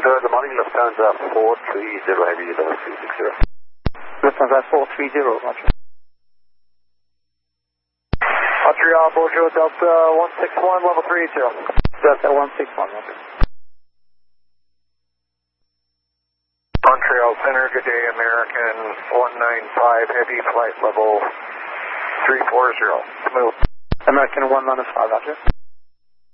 Good morning, Lufthansa 430 Heavy, level 360. Lufthansa 430, roger. Montreal, Bonjour, Delta 161, level 380. Delta 161, roger. Montreal Center, good day, American 195 Heavy, flight level 340. Move. American 195, roger.